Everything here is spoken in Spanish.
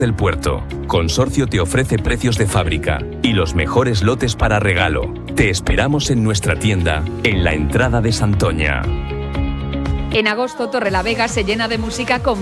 del Puerto. Consorcio te ofrece precios de fábrica y los mejores lotes para regalo. Te esperamos en nuestra tienda, en la entrada de Santoña. En agosto, Torrelavega se llena de música con